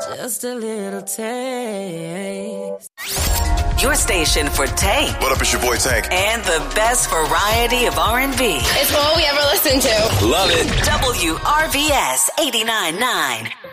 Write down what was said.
Just a little taste. Your station for Tank. What up, it's your boy Tank. And the best variety of R&B. It's all we ever listen to. Love it. WRVS 89.9.